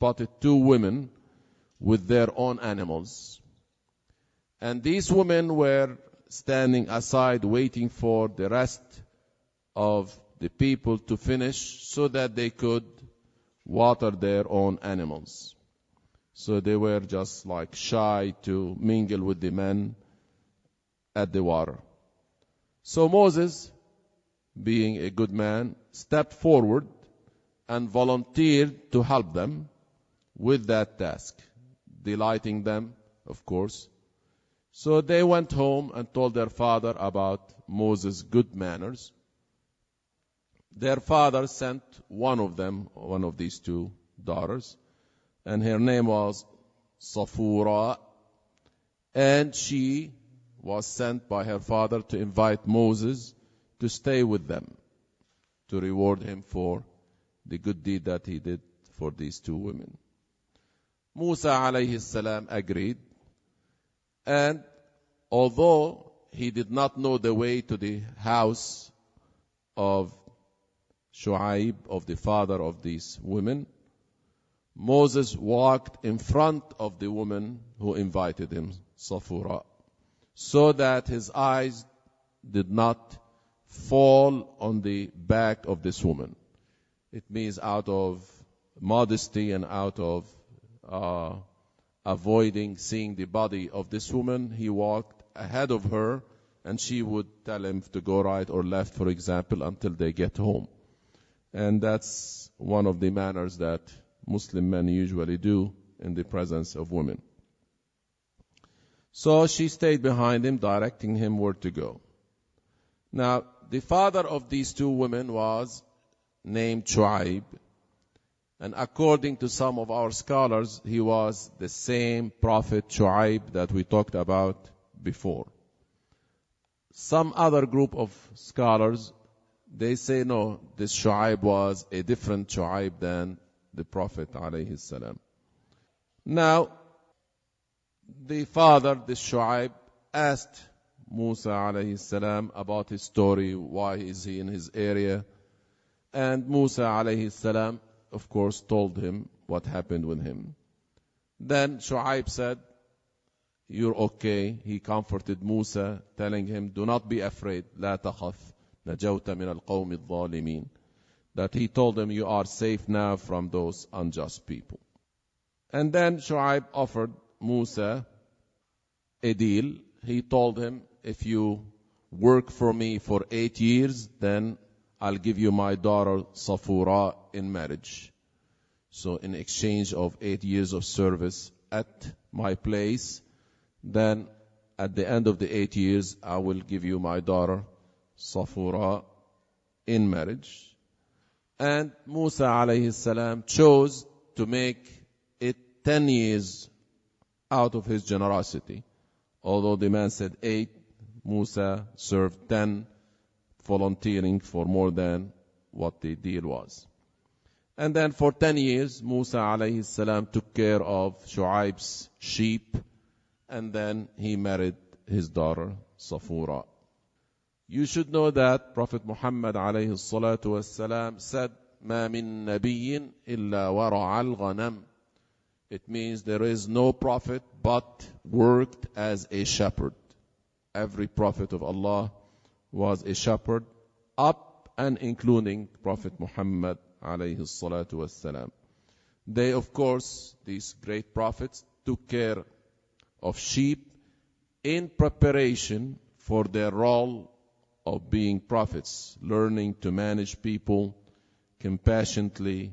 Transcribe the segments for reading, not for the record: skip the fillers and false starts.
spotted two women with their own animals. And these women were standing aside waiting for the rest of the people to finish so that they could water their own animals. So they were just like shy to mingle with the men at the water. So Moses, being a good man, stepped forward and volunteered to help them with that task, delighting them, of course. So they went home and told their father about Moses' good manners. Their father sent one of them, one of these two daughters, and her name was Safura, and she was sent by her father to invite Moses to stay with them, to reward him for the good deed that he did for these two women. Musa alayhi salam agreed, and although he did not know the way to the house of Shu'aib, of the father of these women, Moses walked in front of the woman who invited him, Safura, so that his eyes did not fall on the back of this woman. It means out of modesty and out of avoiding seeing the body of this woman, he walked ahead of her, and she would tell him to go right or left, for example, until they get home. And that's one of the manners that Muslim men usually do in the presence of women. So she stayed behind him, directing him where to go. Now, the father of these two women was named Shu'aib, and according to some of our scholars, he was the same prophet Shu'aib that we talked about before. Some other group of scholars, they say no, this Shu'aib was a different Shu'aib than the Prophet alayhi salam. Now, the father, this Shu'aib, asked Musa alayhi salam about his story, why is he in his area? And Musa alayhi salam, of course, told him what happened with him. Then Shu'aib said, you're okay. He comforted Musa, telling him, do not be afraid. لا تخف نجوت من القوم الظالمين. That he told him, you are safe now from those unjust people. And then Shu'aib offered Musa a deal. He told him, if you work for me for 8 years, then I'll give you my daughter Safura in marriage. So in exchange of 8 years of service at my place, then at the end of the 8 years, I will give you my daughter Safura in marriage. And Musa alayhi salam chose to make it 10 years out of his generosity. Although the man said 8, Musa served 10, volunteering for more than what the deal was. And then for 10 years, Musa alayhi salam took care of Shu'aib's sheep, and then he married his daughter Safura. You should know that Prophet Muhammad alayhi salatu wassalam said, مَا مِن نَبِيٍّ إِلَّا وَرَعَ الْغَنَمِ. It means there is no prophet but worked as a shepherd. Every prophet of Allah was a shepherd, up and including Prophet Muhammad alayhi salatu wassalam. They, of course, these great prophets, took care of sheep in preparation for their role of being prophets, learning to manage people compassionately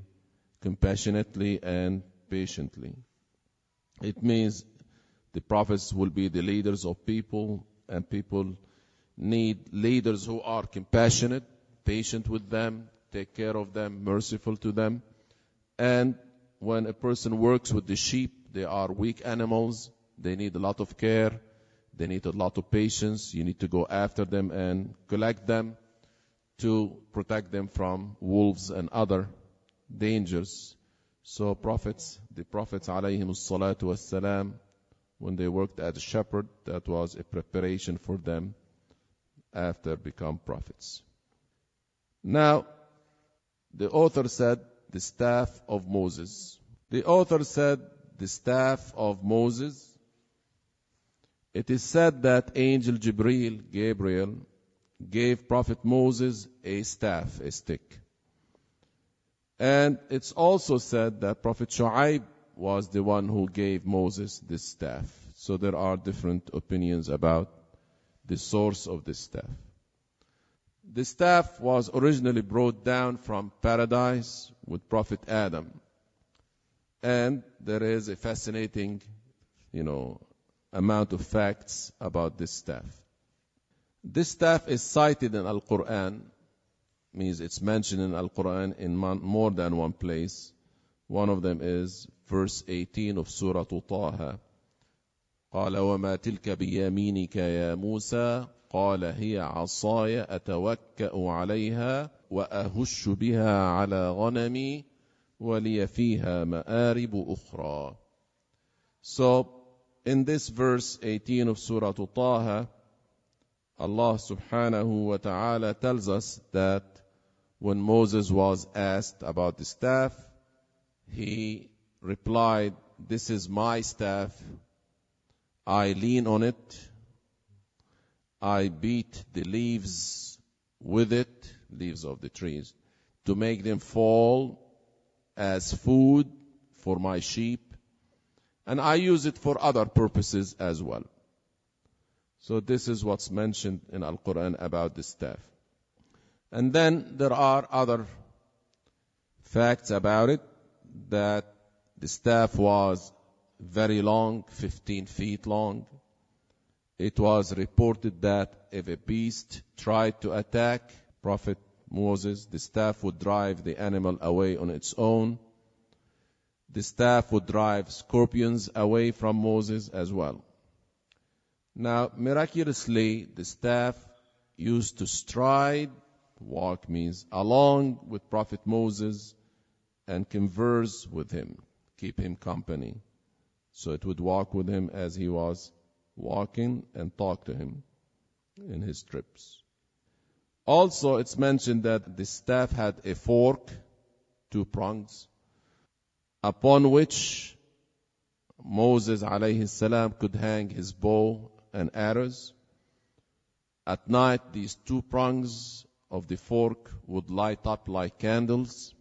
and patiently. It means the prophets will be the leaders of people, and people need leaders who are compassionate, patient with them, take care of them, merciful to them. And when a person works with the sheep, they are weak animals. They need a lot of care. They need a lot of patience. You need to go after them and collect them to protect them from wolves and other dangers. So the prophets alayhimus salatu wassalam, when they worked as a shepherd, that was a preparation for them after become prophets. Now, the author said, the staff of Moses. The author said, the staff of Moses. It is said that angel Gabriel, gave Prophet Moses a staff, a stick. And it's also said that Prophet Shu'aib was the one who gave Moses this staff. So there are different opinions about the source of this staff. The staff was originally brought down from paradise with Prophet Adam. And there is a fascinating, amount of facts about this staff. This staff is cited in Al-Quran, means it's mentioned in Al-Quran in more than one place. One of them is verse 18 of Surah Taha. قال وما تلك بيمينك يا موسى قال هي عصاي أتوكأ عليها وأهش بها على غنمي ولي فيها مآرب أخرى. So in this verse 18 of Surah Taha, Allah subhanahu wa ta'ala tells us that when Moses was asked about the staff, he replied, "This is my staff. I lean on it. I beat the leaves with it," leaves of the trees, "to make them fall as food for my sheep. And I use it for other purposes as well." So this is what's mentioned in Al-Quran about the staff. And then there are other facts about it, that the staff was very long, 15 feet long. It was reported that if a beast tried to attack Prophet Moses, the staff would drive the animal away on its own. The staff would drive scorpions away from Moses as well. Now, miraculously, the staff used to stride, walk means along with Prophet Moses, and converse with him, keep him company. So it would walk with him as he was walking and talk to him in his trips. Also, it's mentioned that the staff had a fork, 2 prongs, upon which Moses alayhi salam could hang his bow and arrows. At night, these 2 prongs of the fork would light up like candles.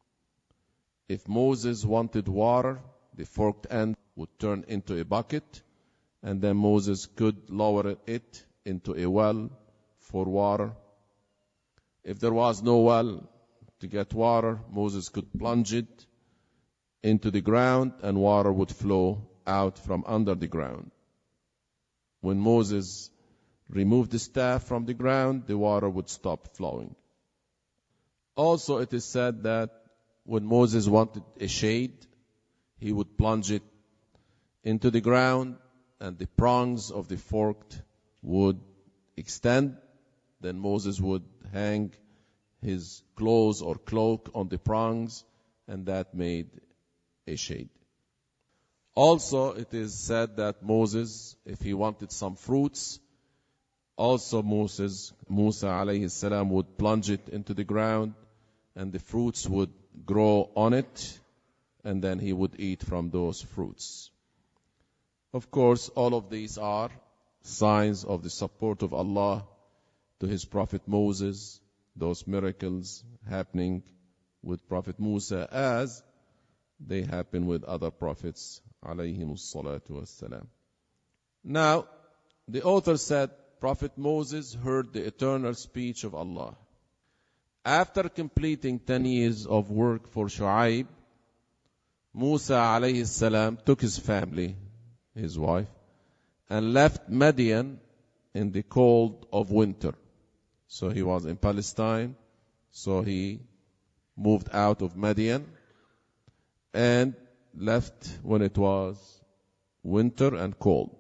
If Moses wanted water, the forked end would turn into a bucket, and then Moses could lower it into a well for water. If there was no well to get water, Moses could plunge it into the ground and water would flow out from under the ground. When Moses removed the staff from the ground, the water would stop flowing. Also, it is said that when Moses wanted a shade, he would plunge it into the ground and the prongs of the forked would extend. Then Moses would hang his clothes or cloak on the prongs, and that made a shade. Also, it is said that Moses, if he wanted some fruits, also Musa alayhi salam would plunge it into the ground, and the fruits would grow on it, and then he would eat from those fruits. Of course, all of these are signs of the support of Allah to His Prophet Moses, those miracles happening with Prophet Musa as they happen with other prophets, alayhimus salatu wassalam. Now, the author said, Prophet Moses heard the eternal speech of Allah. After completing 10 years of work for Shu'aib, Musa alayhi salam took his family, his wife, and left Madian in the cold of winter. So he was in Palestine, so he moved out of Madian and left when it was winter and cold.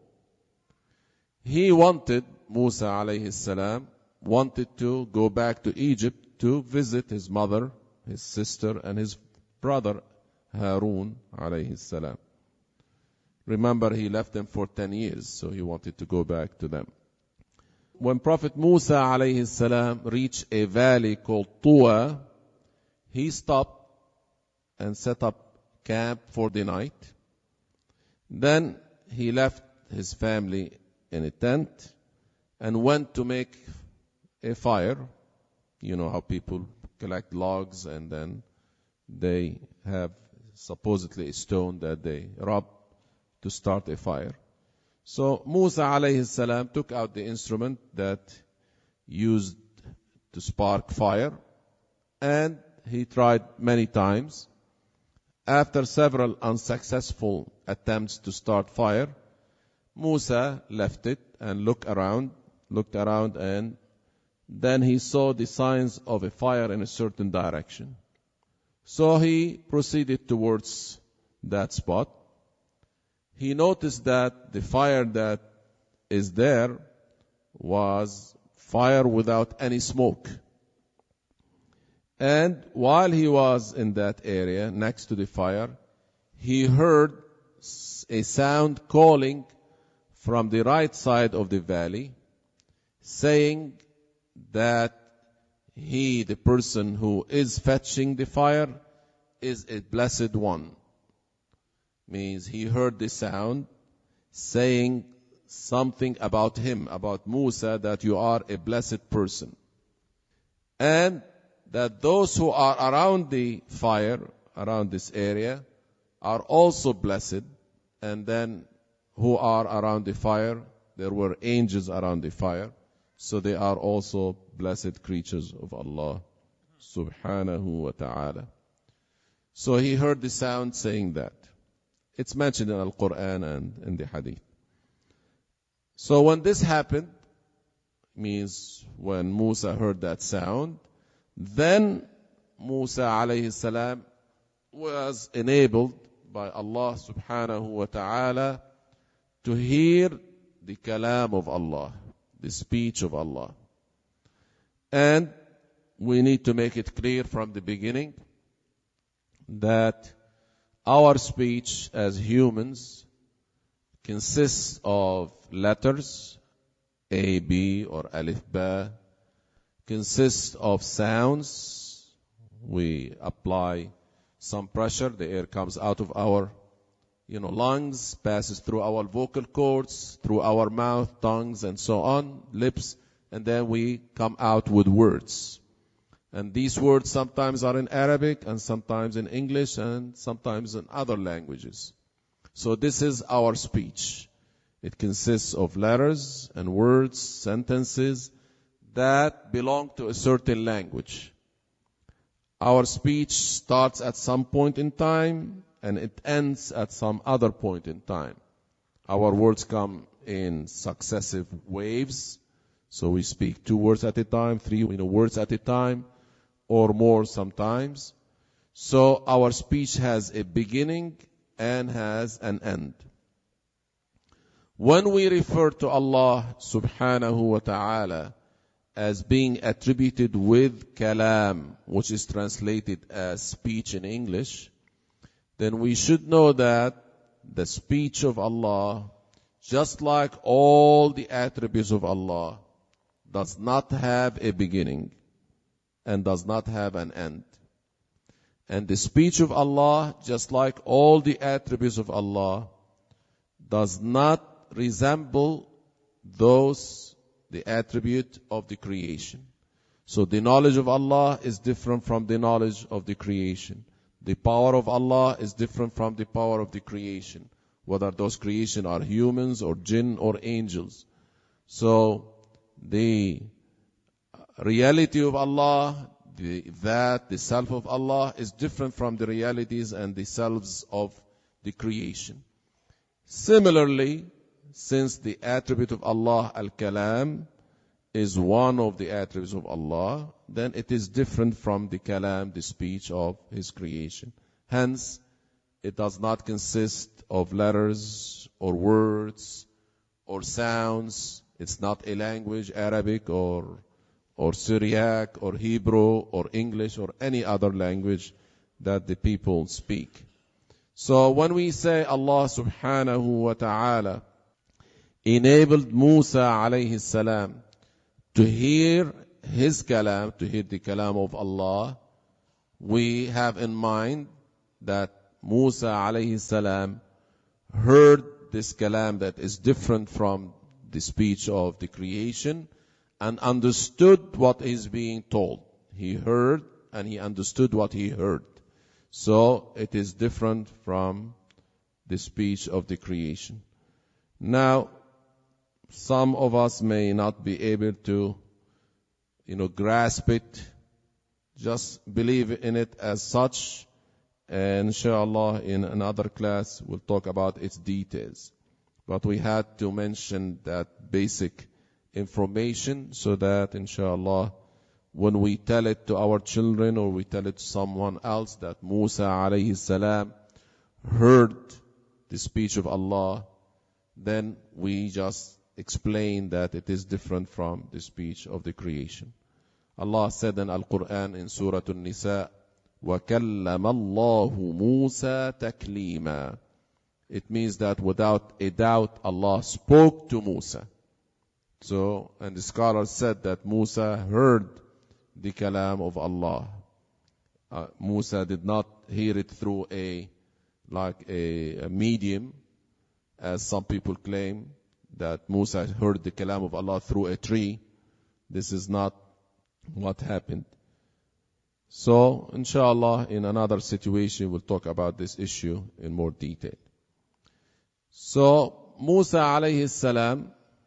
Musa alayhi salam wanted to go back to Egypt to visit his mother, his sister, and his brother Harun alayhi salam. Remember, he left them for 10 years, so he wanted to go back to them. When Prophet Musa alayhi salam reached a valley called Tuwa, he stopped and set up camp for the night. Then he left his family in a tent and went to make a fire. You know how people collect logs and then they have supposedly a stone that they rub to start a fire. So Musa alayhi salam took out the instrument that used to spark fire, and he tried many times. After several unsuccessful attempts to start fire, Musa left it and looked around, and then he saw the signs of a fire in a certain direction. So he proceeded towards that spot. He noticed that the fire that is there was fire without any smoke. And while he was in that area next to the fire, he heard a sound calling from the right side of the valley, saying that he, the person who is fetching the fire, is a blessed one. Means he heard the sound saying something about him, about Musa, that you are a blessed person. And that those who are around the fire, around this area, are also blessed. And then who are around the fire, there were angels around the fire. So they are also blessed creatures of Allah subhanahu wa ta'ala. So he heard the sound saying that. It's mentioned in Al-Quran and in the Hadith. So when this happened, means when Musa heard that sound, then Musa alayhi salam was enabled by Allah subhanahu wa ta'ala to hear the kalam of Allah, the speech of Allah. And we need to make it clear from the beginning that our speech as humans consists of letters, A, B, or Alif, Ba, consists of sounds. We apply some pressure, the air comes out of our lungs, passes through our vocal cords, through our mouth, tongues, and so on, lips, and then we come out with words. And these words sometimes are in Arabic, and sometimes in English, and sometimes in other languages. So this is our speech. It consists of letters and words, sentences that belong to a certain language. Our speech starts at some point in time, and it ends at some other point in time. Our words come in successive waves. So we speak 2 words at a time, 3 words at a time, or more sometimes. So our speech has a beginning and has an end. When we refer to Allah subhanahu wa ta'ala as being attributed with kalam, which is translated as speech in English, then we should know that the speech of Allah, just like all the attributes of Allah, does not have a beginning and does not have an end. And the speech of Allah, just like all the attributes of Allah, does not resemble the attribute of the creation. So the knowledge of Allah is different from the knowledge of the creation. The power of Allah is different from the power of the creation, whether those creation are humans or jinn or angels. So the reality of Allah, the self of Allah is different from the realities and the selves of the creation. Similarly, since the attribute of Allah, Al-Kalam, is one of the attributes of Allah, then it is different from the Kalam, the speech of His creation. Hence, it does not consist of letters or words or sounds. It's not a language, Arabic or Syriac or Hebrew or English or any other language that the people speak. So when we say Allah subhanahu wa ta'ala enabled Musa alayhi salam to hear his kalam, to hear the kalam of Allah, we have in mind that Musa alayhi salam heard this kalam that is different from the speech of the creation and understood what is being told. He heard and he understood what he heard. So it is different from the speech of the creation. Now, some of us may not be able to, grasp it. Just believe in it as such. And inshallah, in another class, we'll talk about its details. But we had to mention that basic information so that, inshallah, when we tell it to our children or we tell it to someone else that Musa alayhi salam heard the speech of Allah, then we just explain that it is different from the speech of the creation. Allah said in Al-Quran in Surah An-Nisa, وَكَلَّمَ اللَّهُ مُوسَى تَكْلِيمًا. It means that without a doubt Allah spoke to Musa. So, and the scholars said that Musa heard the kalam of Allah. Musa did not hear it through a medium, as some people claim that Musa heard the kalam of Allah through a tree. This is not what happened. So, inshallah, in another situation, we'll talk about this issue in more detail. So, Musa alayhi salam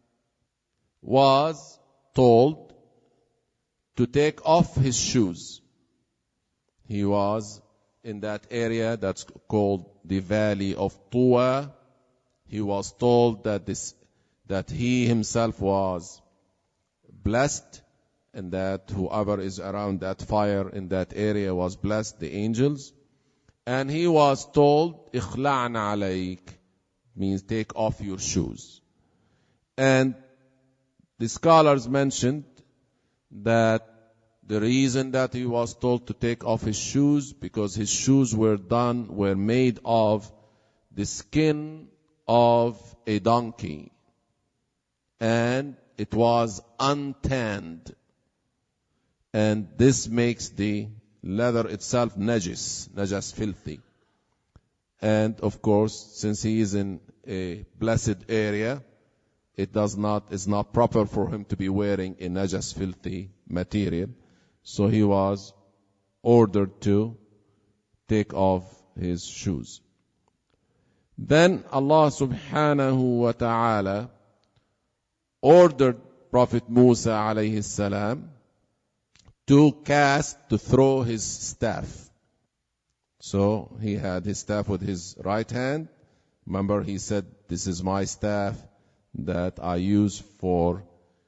was told to take off his shoes. He was in that area that's called the Valley of Tuwa. He was told that he himself was blessed, and that whoever is around that fire in that area was blessed, the angels. And he was told, إِخْلَعْنَ عَلَيْكَ, means take off your shoes. And the scholars mentioned that the reason that he was told to take off his shoes, because his shoes were made of the skin of a donkey. And it was untanned. And this makes the leather itself najas, filthy. And of course, since he is in a blessed area, it's not proper for him to be wearing a najas, filthy material. So he was ordered to take off his shoes. Then Allah subhanahu wa ta'ala ordered Prophet Musa alayhi salam to throw his staff. So he had his staff with his right hand. Remember, he said, this is my staff that I use for,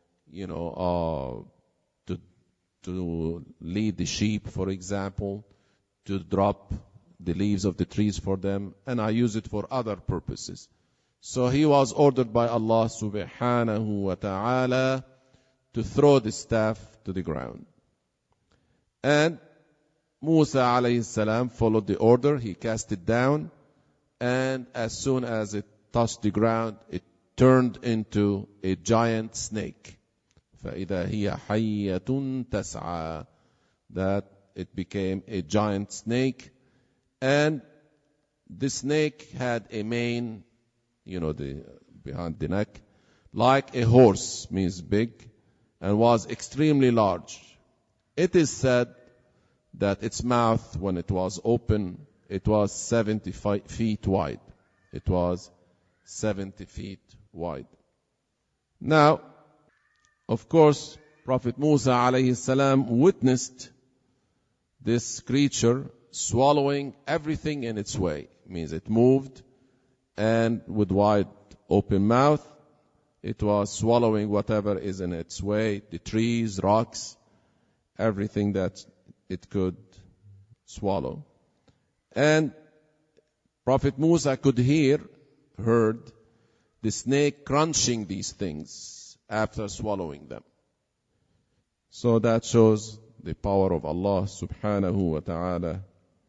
to lead the sheep, for example, to drop the leaves of the trees for them, and I use it for other purposes. So he was ordered by Allah subhanahu wa ta'ala to throw the staff to the ground. And Musa alayhi salam followed the order. He cast it down, and as soon as it touched the ground, it turned into a giant snake. فَإِذَا هِيَ حَيَّةٌ تَسْعَى. That it became a giant snake. And the snake had a mane, behind the neck, like a horse, means big, and was extremely large. It is said that its mouth, when it was open, it was 70 feet wide. It was 70 feet wide. Now, of course, Prophet Musa alayhi salam witnessed this creature swallowing everything in its way. It means it moved, and with wide open mouth, it was swallowing whatever is in its way, the trees, rocks, everything that it could swallow. And Prophet Musa heard the snake crunching these things after swallowing them. So that shows the power of Allah subhanahu wa ta'ala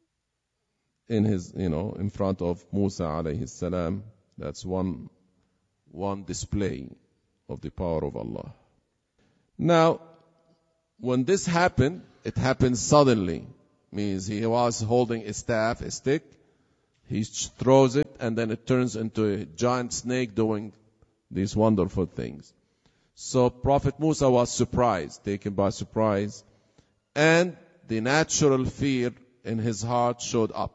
in front of Musa alayhi salam. That's one display of the power of Allah. Now, when this happened, it happened suddenly. Means he was holding a staff, a stick, He throws it, and then it turns into a giant snake doing these wonderful things. So Prophet Musa was surprised, taken by surprise, and the natural fear in his heart showed up.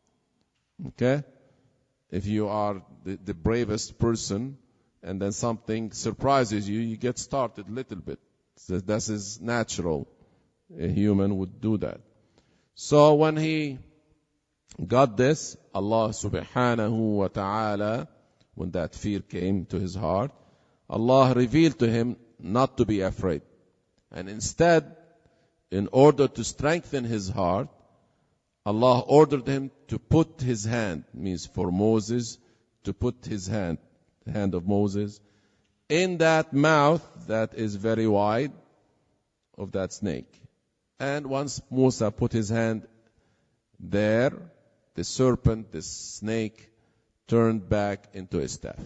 Okay? If you are the bravest person, and then something surprises you, you get started a little bit. So this is natural. A human would do that. So when he got this, Allah subhanahu wa ta'ala, when that fear came to his heart, Allah revealed to him not to be afraid. And instead, in order to strengthen his heart, Allah ordered him to put his hand, means for Moses, to put his hand, the hand of Moses, in that mouth that is very wide of that snake. And once Musa put his hand there, the serpent, the snake, turned back into a staff.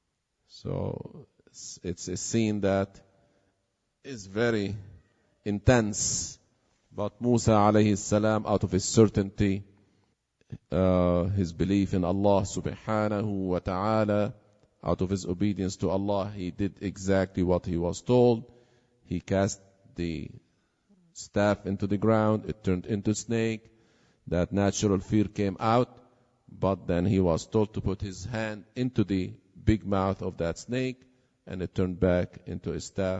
So it's a scene that is very intense. But Musa alayhi salam, out of his certainty, his belief in Allah subhanahu wa ta'ala, out of his obedience to Allah, he did exactly what he was told. He cast the staff into the ground, it turned into a snake. That natural fear came out, but then he was told to put his hand into the big mouth of that snake, and it turned back into a staff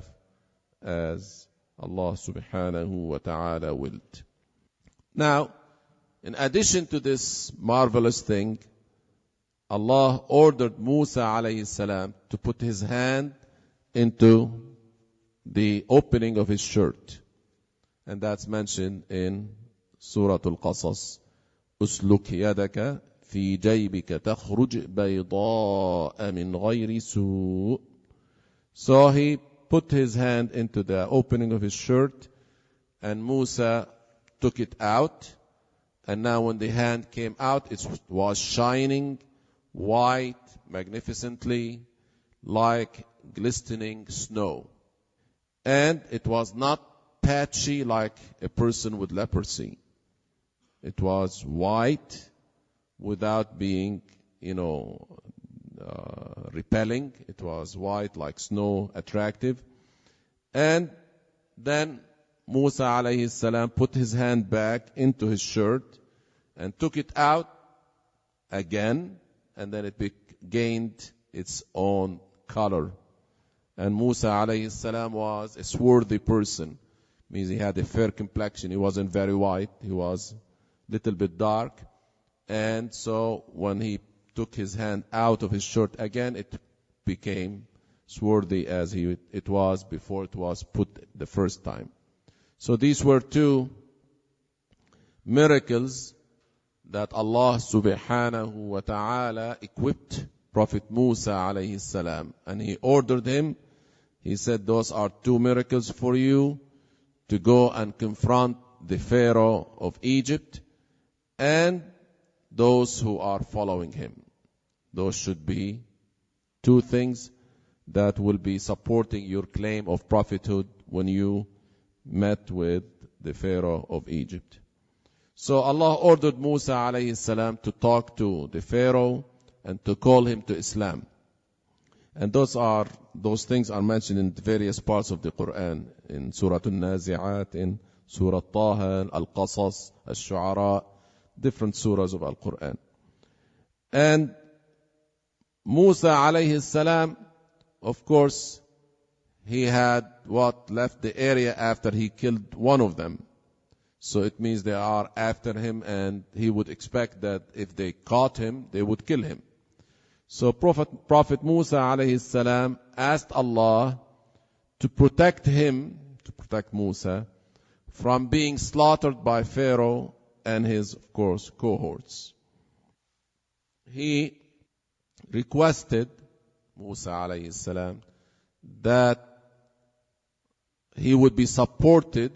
as Allah subhanahu wa ta'ala willed. Now, in addition to this marvelous thing, Allah ordered Musa alayhi salam to put his hand into the opening of his shirt. And that's mentioned in Surah Al-Qasas. أسلك يدك في جيبك تخرج بيضاء من غير سوء. So he put his hand into the opening of his shirt, and Musa took it out. And now when the hand came out, it was shining white, magnificently, like glistening snow. And it was not patchy like a person with leprosy. It was white without being, repelling. It was white like snow, attractive. And then Musa alayhi salam put his hand back into his shirt and took it out again, and then it gained its own color. And Musa alayhi salam was a swarthy person. Means he had a fair complexion. He wasn't very white. He was a little bit dark. And so when he took his hand out of his shirt again, it became swarthy as it was before it was put the first time. So these were two miracles that Allah subhanahu wa ta'ala equipped Prophet Musa alayhi salam. And he ordered him, he said, those are two miracles for you to go and confront the Pharaoh of Egypt and those who are following him. Those should be two things that will be supporting your claim of prophethood when you met with the Pharaoh of Egypt. So Allah ordered Musa alayhi salam to talk to the Pharaoh and to call him to Islam. And those things are mentioned in various parts of the Quran, in Surah Al-Nazi'at, in Surah Taha, Al-Qasas, Al-Shu'ara, different surahs of Al-Quran. And Musa alayhi salam, of course, he had left the area after he killed one of them. So it means they are after him, and he would expect that if they caught him, they would kill him. So Prophet Musa alayhi salam asked Allah to protect him, to protect Musa, from being slaughtered by Pharaoh and his, of course, cohorts. He requested, Musa alayhi salam, that he would be supported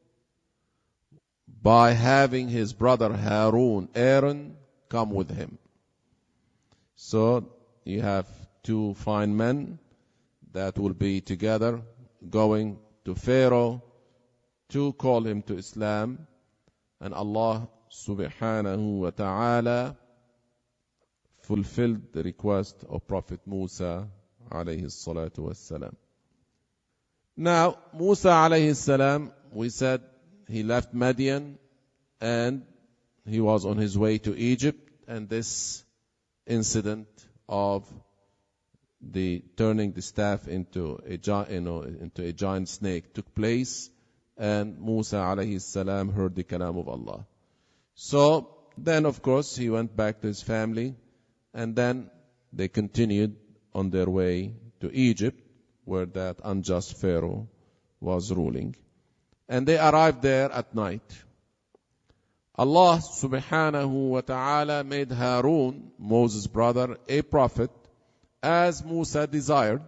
by having his brother Aaron, come with him. So you have two fine men that will be together going to Pharaoh to call him to Islam. And Allah subhanahu wa ta'ala fulfilled the request of Prophet Musa alayhi salatu wassalam. Now, Musa alayhi salam, we said he left Madian and he was on his way to Egypt, and this incident of the turning the staff into a giant snake took place, and Musa alayhi salam heard the kalam of Allah. So then, of course, he went back to his family, and then they continued on their way to Egypt, where that unjust Pharaoh was ruling. And they arrived there at night. Allah subhanahu wa ta'ala made Harun, Moses' brother, a prophet, as Musa desired,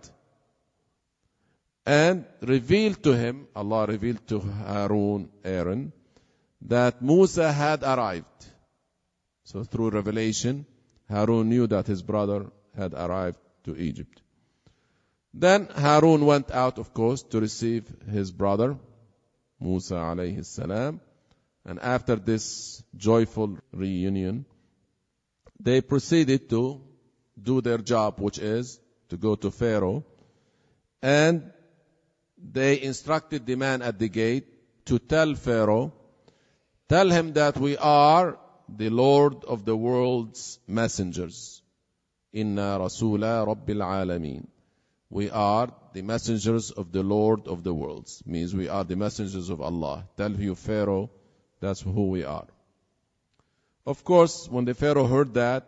and revealed to him, Allah revealed to Harun, Aaron, that Musa had arrived. So through revelation, Harun knew that his brother had arrived to Egypt. Then Harun went out, of course, to receive his brother, Musa alayhi salam. And after this joyful reunion, they proceeded to do their job, which is to go to Pharaoh. And they instructed the man at the gate to tell Pharaoh, tell him that we are the Lord of the world's messengers. Inna rasula rabbil alameen. We are the messengers of the Lord of the worlds. Means we are the messengers of Allah. Tell you, Pharaoh, that's who we are. Of course, when the Pharaoh heard that,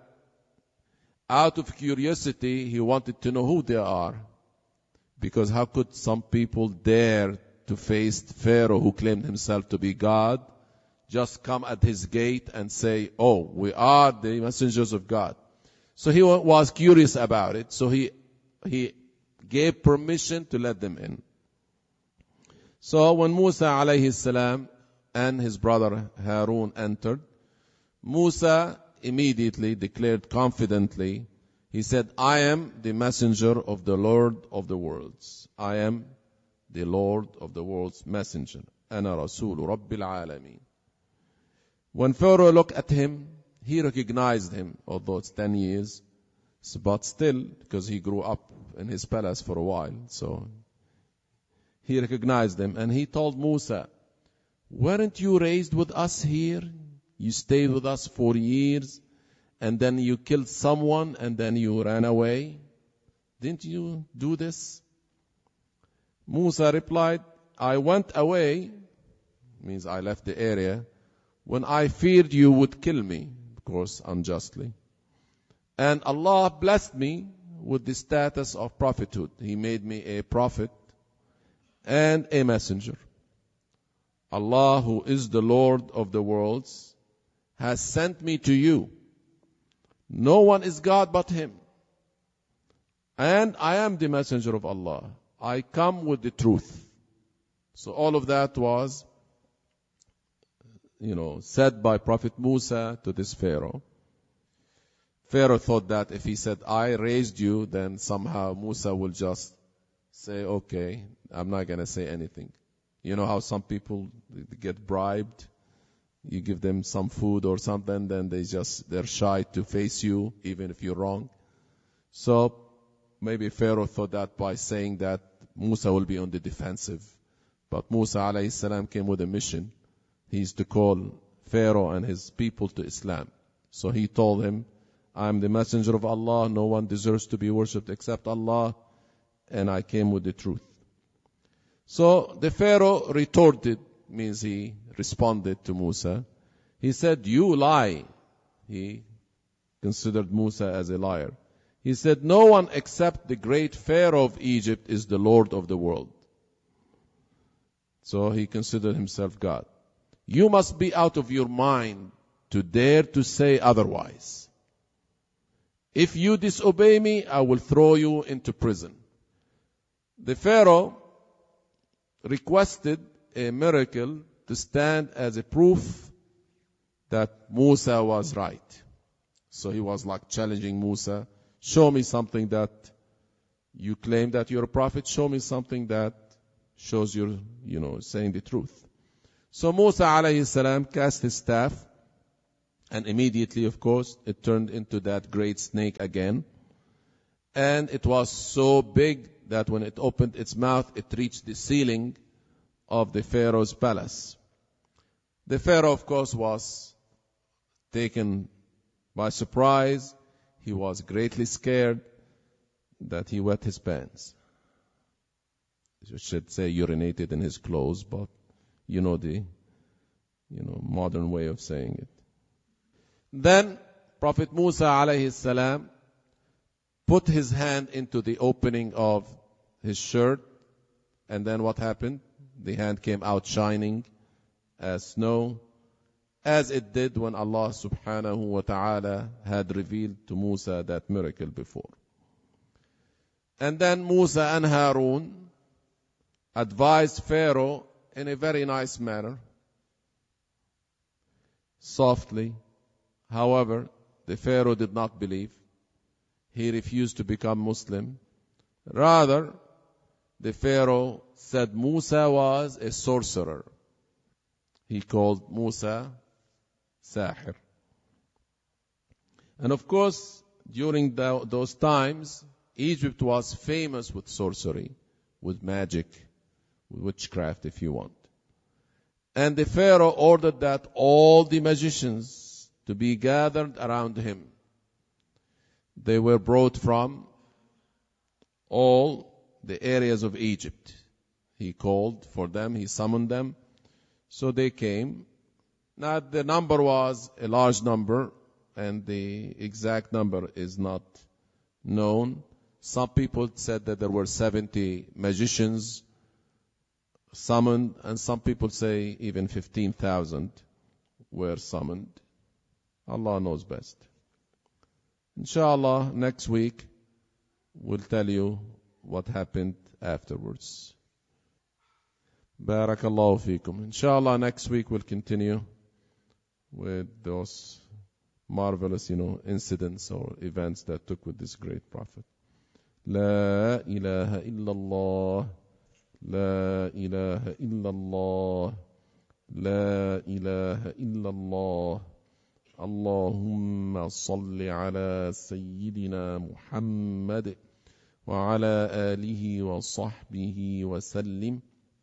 out of curiosity, he wanted to know who they are. Because how could some people dare to face Pharaoh, who claimed himself to be God, just come at his gate and say, oh, we are the messengers of God. So he was curious about it. So he gave permission to let them in. So when Musa alayhi salam and his brother Harun entered, Musa immediately declared confidently, he said, I am the messenger of the Lord of the worlds. I am the Lord of the world's messenger. Ana Rasulu Rabbil Alameen. When Pharaoh looked at him, he recognized him, although it's 10 years, but still, because he grew up in his palace for a while, so he recognized him, and he told Musa, weren't you raised with us here? You stayed with us for years, and then you killed someone, and then you ran away. Didn't you do this? Musa replied, I went away, means I left the area, when I feared you would kill me, of course, unjustly. And Allah blessed me with the status of prophethood. He made me a prophet and a messenger. Allah, who is the Lord of the worlds, has sent me to you. No one is God but Him. And I am the messenger of Allah. I come with the truth. So all of that was, said by Prophet Musa to this Pharaoh. Pharaoh thought that if he said, I raised you, then somehow Musa will just say, okay, I'm not going to say anything. You know how some people get bribed? You give them some food or something, then they're shy to face you, even if you're wrong. So maybe Pharaoh thought that by saying that, Musa will be on the defensive. But Musa alayhi salam came with a mission. He's to call Pharaoh and his people to Islam. So he told him, I'm the messenger of Allah. No one deserves to be worshipped except Allah. And I came with the truth. So the Pharaoh retorted, means he responded to Musa. He said, you lie. He considered Musa as a liar. He said, no one except the great Pharaoh of Egypt is the Lord of the world. So he considered himself God. You must be out of your mind to dare to say otherwise. If you disobey me, I will throw you into prison. The Pharaoh requested a miracle to stand as a proof that Musa was right. So he was like challenging Musa, show me something that you claim that you're a prophet, show me something that shows you're, saying the truth. So Musa alayhi salam cast his staff, And immediately, of course, it turned into that great snake again. And it was so big that when it opened its mouth, it reached the ceiling of the Pharaoh's palace. The Pharaoh, of course, was taken by surprise. He was greatly scared that he wet his pants. You should say urinated in his clothes, but you know the modern way of saying it. Then Prophet Musa alayhi salam put his hand into the opening of his shirt, and then what happened? The hand came out shining as snow, as it did when Allah subhanahu wa ta'ala had revealed to Musa that miracle before. And then Musa and Harun advised Pharaoh in a very nice manner, softly. However, the Pharaoh did not believe. He refused to become Muslim. Rather, the Pharaoh said Musa was a sorcerer. He called Musa Sahir. And of course, during those times, Egypt was famous with sorcery, with magic, with witchcraft, if you want. And the Pharaoh ordered that all the magicians to be gathered around him. They were brought from all the areas of Egypt. He called for them, he summoned them. So they came. Now the number was a large number, and the exact number is not known. Some people said that there were 70 magicians summoned, and some people say even 15,000 were summoned. Allah knows best. Inshallah, next week we'll tell you what happened afterwards. Barakallahu feekum. Inshallah, next week we'll continue with those marvelous, incidents or events that took with this great prophet. La ilaha illallah. La ilaha illallah. La ilaha illallah. اللهم صل على سيدنا محمد وعلى آله وصحبه وسلم.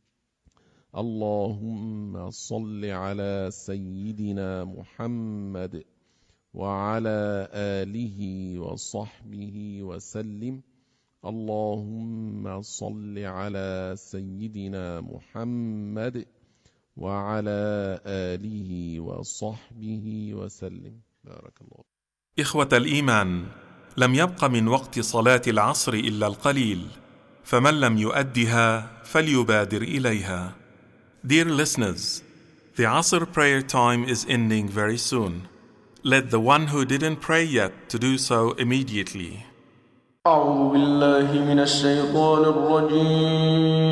اللهم صل على سيدنا محمد وعلى آله وصحبه وسلم. اللهم صل على سيدنا محمد وعلى آله وصحبه وسلم. بارك الله. إخوة الإيمان، لم يبق من وقت صلاة العصر إلا القليل، فمن لم يؤدها فليبادر إليها. Dear listeners, the Asr prayer time is ending very soon. Let the one who didn't pray yet to do so immediately. أعوذ بالله من الشيطان الرجيم.